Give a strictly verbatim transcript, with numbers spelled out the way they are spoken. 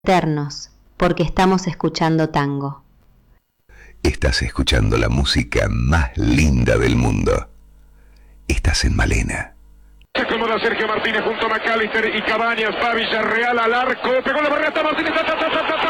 eternos, porque estamos escuchando tango. Estás escuchando la música más linda del mundo. Estás en Malena. Se acomoda Sergio Martínez junto a McAllister y Cabañas, va Villarreal al arco, pegó la barrera, Martínez, ta, ta, ta, ta, ta.